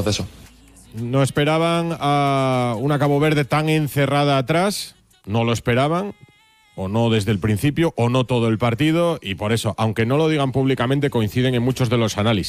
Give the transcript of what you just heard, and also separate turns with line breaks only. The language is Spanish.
proceso.
No esperaban a una Cabo Verde tan encerrada atrás, no lo esperaban, o no desde el principio, o no todo el partido, y por eso, aunque no lo digan públicamente, coinciden en muchos de los análisis.